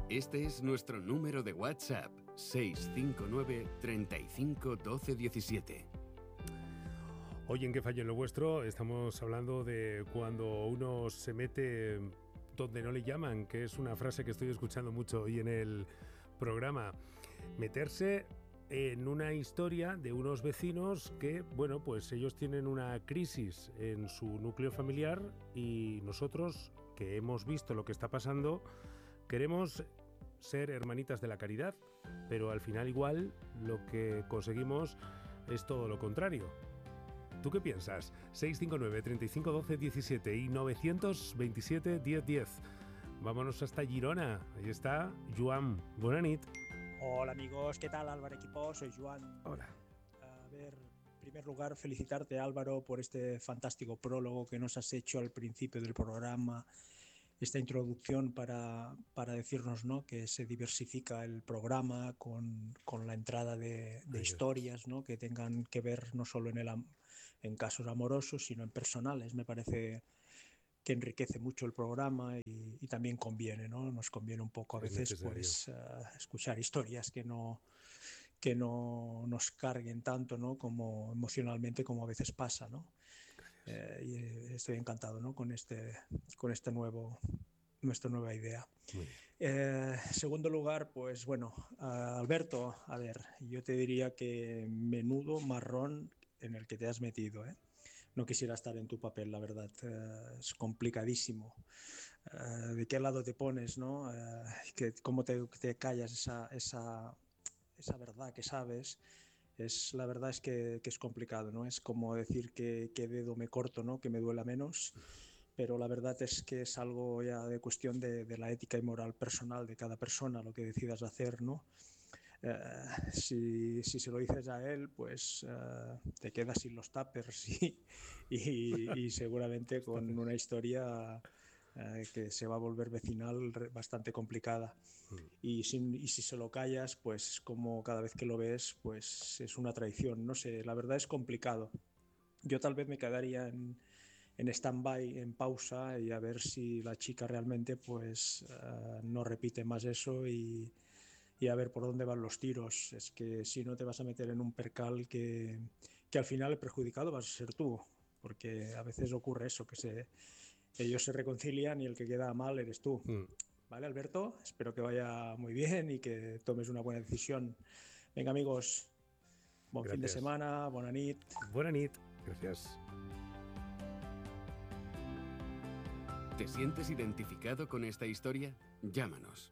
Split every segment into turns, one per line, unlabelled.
Este es nuestro número de WhatsApp, 659 35 12 17.
Hoy en ¿Qué fallo en lo vuestro? Estamos hablando de cuando uno se mete donde no le llaman, que es una frase que estoy escuchando mucho hoy en el programa. Meterse en una historia de unos vecinos que, bueno, pues ellos tienen una crisis en su núcleo familiar y nosotros, que hemos visto lo que está pasando, queremos ser hermanitas de la caridad, pero al final igual lo que conseguimos es todo lo contrario. ¿Tú qué piensas? 659 35 12 17 y 927 10 10. Vámonos hasta Girona. Ahí está Joan. Bona nit.
Hola amigos, ¿qué tal Álvaro Equipo? Soy Joan.
Hola.
A ver, en primer lugar felicitarte Álvaro por este fantástico prólogo que nos has hecho al principio del programa, esta introducción para decirnos, ¿no?, que se diversifica el programa con la entrada de historias, ¿no?, que tengan que ver no solo en casos amorosos, sino en personales. Me parece que enriquece mucho el programa y también conviene, ¿no? Nos conviene un poco a veces pues escuchar historias que no nos carguen tanto, ¿no?, como emocionalmente, como a veces pasa, ¿no? Y estoy encantado, ¿no?, con nuestra nueva idea. Segundo lugar, pues bueno, Alberto, a ver, yo te diría que menudo marrón en el que te has metido, ¿eh? No quisiera estar en tu papel, la verdad. Es complicadísimo. ¿De qué lado te pones, no? ¿Cómo te callas esa verdad que sabes? La verdad es que es complicado, ¿no? Es como decir que dedo me corto, ¿no?, que me duela menos. Pero la verdad es que es algo ya de cuestión de la ética y moral personal de cada persona, lo que decidas hacer, ¿no? Si se lo dices a él, pues te quedas sin los tuppers y seguramente con una historia que se va a volver vecinal bastante complicada. Y si se lo callas, pues como cada vez que lo ves, pues es una traición. No sé, la verdad es complicado. Yo tal vez me quedaría en stand-by, en pausa, y a ver si la chica realmente pues no repite más eso y a ver por dónde van los tiros. Es que si no te vas a meter en un percal que al final el perjudicado vas a ser tú, porque a veces ocurre eso, que ellos se reconcilian y el que queda mal eres tú. ¿Vale, Alberto? Espero que vaya muy bien y que tomes una buena decisión. Venga, amigos, buen fin de semana, bona nit.
Bona nit, gracias.
¿Te sientes identificado con esta historia? Llámanos.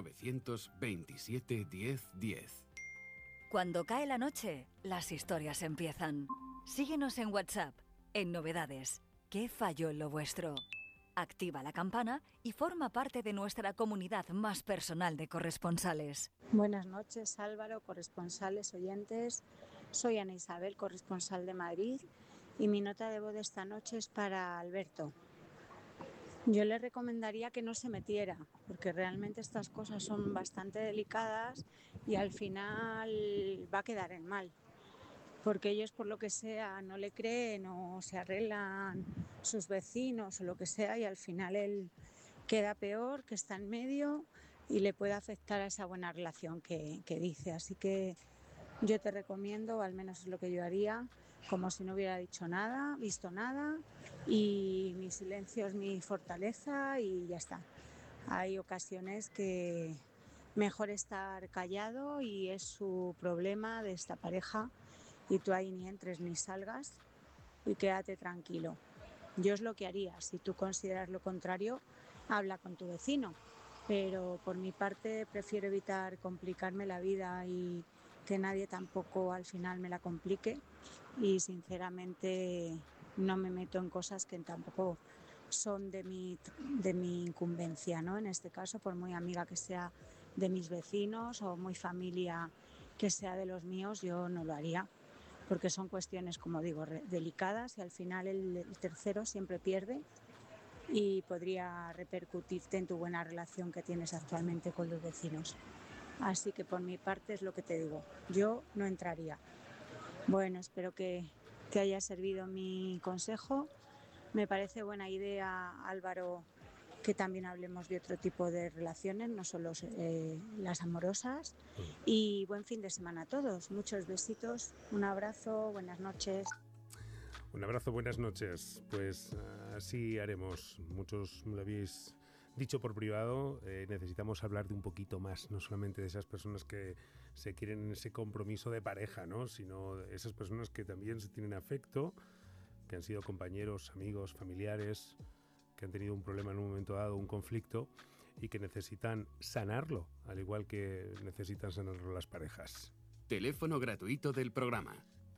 927 10 10.
Cuando cae la noche, las historias empiezan. Síguenos en WhatsApp, en Novedades. ¿Qué falló en lo vuestro? Activa la campana y forma parte de nuestra comunidad más personal de corresponsales.
Buenas noches, Álvaro, corresponsales, oyentes. Soy Ana Isabel, corresponsal de Madrid, y mi nota de voz de esta noche es para Alberto. Yo le recomendaría que no se metiera, porque realmente estas cosas son bastante delicadas y al final va a quedar en mal, porque ellos, por lo que sea, no le creen o se arreglan sus vecinos o lo que sea, y al final él queda peor, que está en medio y le puede afectar a esa buena relación que dice. Así que yo te recomiendo, o al menos es lo que yo haría, como si no hubiera dicho nada, visto nada, y mi silencio es mi fortaleza y ya está. Hay ocasiones que mejor estar callado y es su problema de esta pareja, y tú ahí ni entres ni salgas y quédate tranquilo. Yo es lo que haría. Si tú consideras lo contrario, habla con tu vecino, pero por mi parte prefiero evitar complicarme la vida y que nadie tampoco al final me la complique, y sinceramente no me meto en cosas que tampoco son de mi incumbencia, ¿no? En este caso, por muy amiga que sea de mis vecinos o muy familia que sea de los míos, yo no lo haría, porque son cuestiones, como digo, delicadas, y al final el tercero siempre pierde y podría repercutirte en tu buena relación que tienes actualmente con los vecinos. Así que por mi parte es lo que te digo, yo no entraría. Bueno, espero que te haya servido mi consejo. Me parece buena idea, Álvaro, que también hablemos de otro tipo de relaciones, no solo las amorosas. Y buen fin de semana a todos. Muchos besitos, un abrazo, buenas noches.
Un abrazo, buenas noches. Pues así haremos. Muchos me lo habéis dicho por privado. Necesitamos hablar de un poquito más, no solamente de esas personas que se quieren en ese compromiso de pareja, ¿no? Sino de esas personas que también se tienen afecto, que han sido compañeros, amigos, familiares, que han tenido un problema en un momento dado, un conflicto, y que necesitan sanarlo, al igual que necesitan sanarlo las parejas.
Teléfono gratuito del programa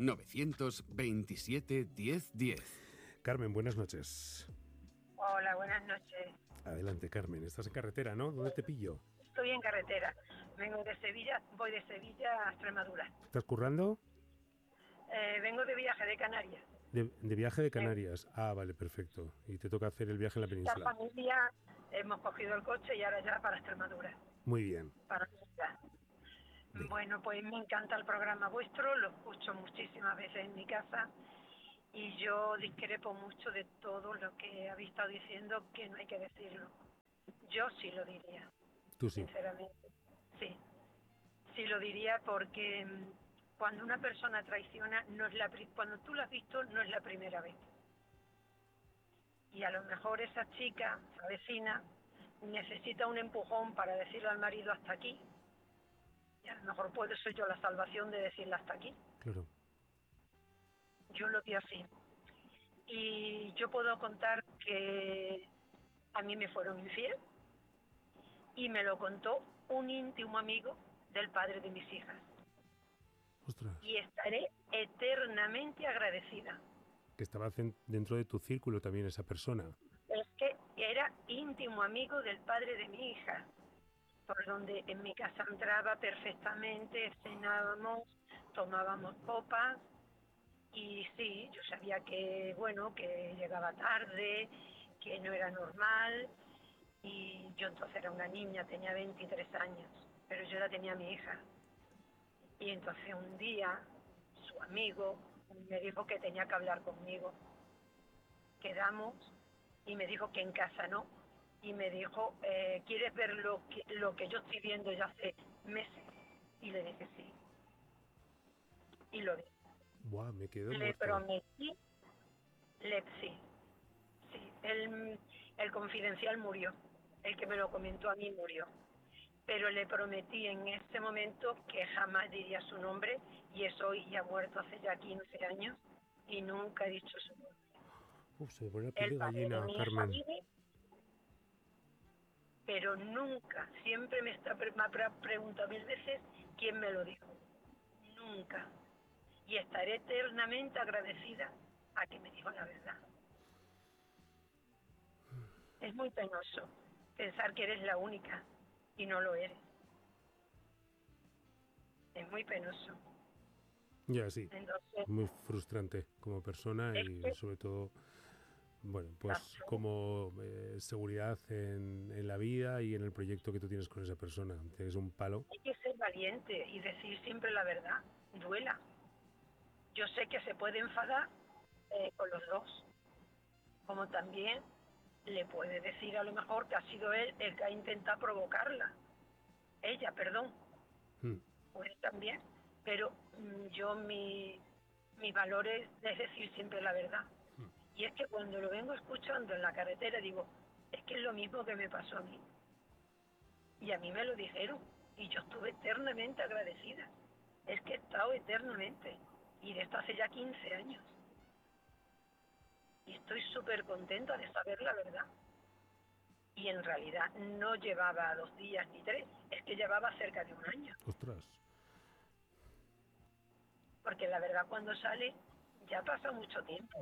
927 1010.
Carmen, buenas noches.
Hola, buenas noches.
Adelante, Carmen. Estás en carretera, ¿no? ¿Dónde te pillo?
Estoy en carretera. Vengo de Sevilla, voy de Sevilla a Extremadura.
¿Estás currando?
Vengo de viaje de Canarias.
De viaje de Canarias. Ah, vale, perfecto. Y te toca hacer el viaje en la
La
península.
familia, hemos cogido el coche y ahora ya para Extremadura.
Muy bien.
Para Sevilla. Bueno, pues me encanta el programa vuestro, lo escucho muchísimas veces en mi casa y yo discrepo mucho de todo lo que habéis estado diciendo, que no hay que decirlo. Yo sí lo diría.
Tú sí.
Sinceramente, sí. Sí lo diría porque cuando una persona traiciona, cuando tú lo has visto, no es la primera vez. Y a lo mejor esa chica, esa vecina, necesita un empujón para decirle al marido hasta aquí. Y a lo mejor puedo ser yo la salvación de decirle hasta aquí.
Claro.
Yo lo vi así. Y yo puedo contar que a mí me fueron infiel y me lo contó un íntimo amigo del padre de mis hijas.
Ostras.
Y estaré eternamente agradecida.
Que estaba dentro de tu círculo también esa persona.
Es que era íntimo amigo del padre de mi hija, por donde en mi casa entraba perfectamente, cenábamos, tomábamos copas, y sí, yo sabía que, bueno, que llegaba tarde, que no era normal, y yo entonces era una niña, tenía 23 años, pero yo ya tenía a mi hija. Y entonces un día, su amigo me dijo que tenía que hablar conmigo. Quedamos, y me dijo que en casa no, y me dijo, ¿quieres ver lo que yo estoy viendo ya hace meses? Y le dije sí. Y lo vi.
Buah, me quedo
Le
muerto.
prometí, sí. El confidencial murió, el que me lo comentó a mí murió. Pero le prometí en ese momento que jamás diría su nombre, y eso hoy ya ha muerto hace ya 15 años, y nunca he dicho su nombre.
Se me pone la piel de
El padre de
gallina,
mi hija
Carmen.
vive, pero nunca, siempre me ha preguntado 1000 veces quién me lo dijo. Nunca. Y estaré eternamente agradecida a que me dijo la verdad. Es muy penoso pensar que eres la única y no lo eres. Es muy penoso.
Ya, sí.
Entonces,
Muy frustrante como persona y sobre todo, bueno, pues como seguridad en la vida y en el proyecto que tú tienes con esa persona. Tienes un palo.
hay que ser valiente y decir siempre la verdad, duela. Yo sé que se puede enfadar con los dos, como también le puede decir a lo mejor que ha sido él el que ha intentado provocarla. Ella, perdón. Puede también, pero yo mi valor es decir siempre la verdad. Y es que cuando lo vengo escuchando en la carretera digo, es que es lo mismo que me pasó a mí. Y a mí me lo dijeron y yo estuve eternamente agradecida. Es que he estado eternamente, y de esto hace ya 15 años. Y estoy súper contenta de saber la verdad. Y en realidad no llevaba 2 días ni 3, es que llevaba cerca de 1 año.
Ostras.
Porque la verdad cuando sale ya pasa mucho tiempo.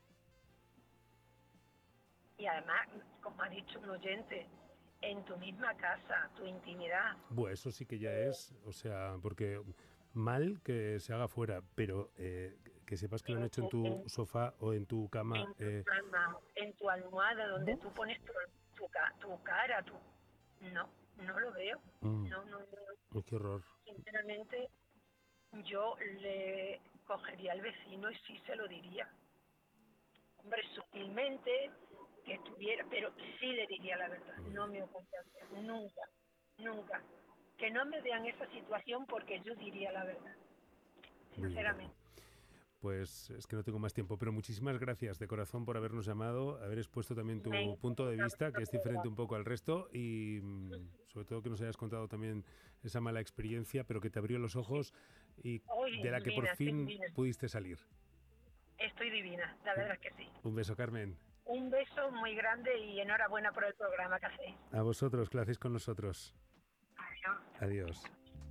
Y además, como ha dicho un oyente, en tu misma casa, tu intimidad.
Bueno, eso sí que ya es, o sea, porque mal que se haga fuera, pero que sepas que lo han hecho en tu sofá o en tu cama.
En tu almohada, donde tú pones tu cara, no lo veo. No.
Oh, qué horror.
Sinceramente, yo le cogería al vecino y sí se lo diría. Hombre, sutilmente, que estuviera, pero sí le diría la verdad, no me ocultaría, nunca. Que no me vean esa situación porque yo diría la verdad, sinceramente.
Pues es que no tengo más tiempo, pero muchísimas gracias de corazón por habernos llamado, haber expuesto también tu punto de vista, que es diferente un poco al resto, y sobre todo que nos hayas contado también esa mala experiencia, pero que te abrió los ojos y de la que por fin pudiste salir.
Estoy divina, la verdad es que sí.
Un beso, Carmen.
Un beso muy grande y enhorabuena por el programa que hacéis.
A vosotros, que lo hacéis con nosotros.
Adiós.
Adiós.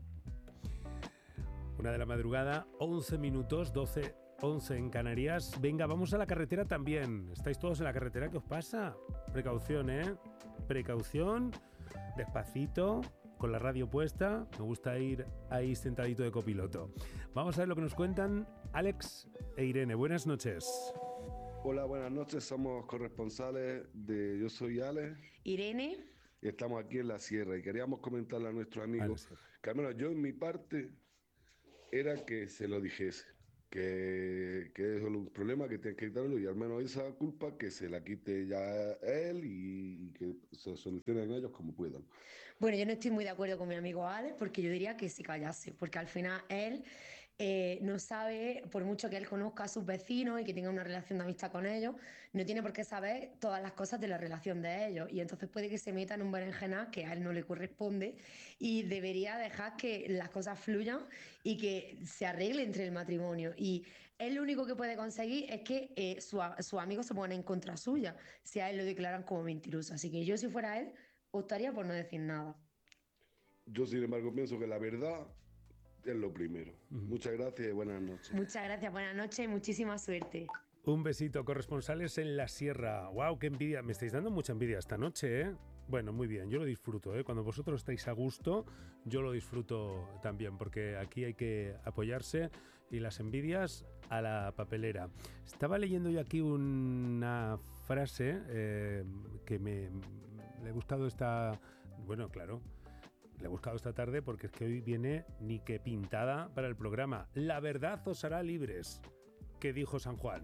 1 de la madrugada, 11 minutos, 11 en Canarias. Venga, vamos a la carretera también. ¿Estáis todos en la carretera? ¿Qué os pasa? Precaución, ¿eh? Precaución, despacito, con la radio puesta. Me gusta ir ahí sentadito de copiloto. Vamos a ver lo que nos cuentan Alex e Irene. Buenas noches.
Hola, buenas noches. Somos corresponsales de Yo Soy Alex.
Irene.
Y estamos aquí en la sierra y queríamos comentarle a nuestros amigos que al menos yo en mi parte era que se lo dijese, que es un problema que tiene que quitarlo y al menos esa culpa que se la quite ya él y que se solucionen ellos como puedan.
Bueno, yo no estoy muy de acuerdo con mi amigo Alex porque yo diría que se callase, porque al final él no sabe, por mucho que él conozca a sus vecinos y que tenga una relación de amistad con ellos, no tiene por qué saber todas las cosas de la relación de ellos y entonces puede que se meta en un berenjenal que a él no le corresponde y debería dejar que las cosas fluyan y que se arregle entre el matrimonio y él lo único que puede conseguir es que sus amigos se pongan en contra suya si a él lo declaran como mentiroso, así que yo si fuera él optaría por no decir nada.
Yo sin embargo pienso que la verdad es lo primero. Muchas gracias y buenas noches.
Muchas gracias, buenas noches y muchísima suerte.
Un besito, corresponsales en la sierra. ¡Wow! ¡Qué envidia! Me estáis dando mucha envidia esta noche, ¿eh? Bueno, muy bien, yo lo disfruto, ¿eh? Cuando vosotros estáis a gusto, yo lo disfruto también, porque aquí hay que apoyarse y las envidias a la papelera. Estaba leyendo yo aquí una frase que le he buscado Bueno, claro. Le he buscado esta tarde porque es que hoy viene ni que pintada para el programa. La verdad os hará libres, que dijo San Juan.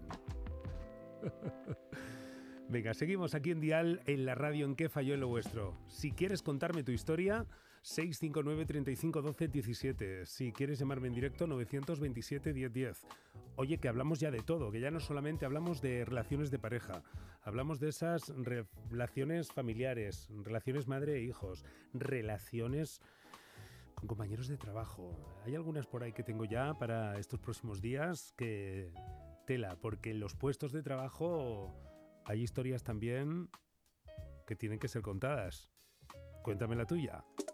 Venga, seguimos aquí en Dial, en la radio en que falló en lo vuestro. Si quieres contarme tu historia, 659 35 12 17. Si quieres llamarme en directo, 927 10 10. Oye, que hablamos ya de todo, que ya no solamente hablamos de relaciones de pareja, hablamos de esas relaciones familiares, relaciones madre e hijos, relaciones con compañeros de trabajo. Hay algunas por ahí que tengo ya para estos próximos días que tela, porque en los puestos de trabajo hay historias también que tienen que ser contadas. Cuéntame la tuya.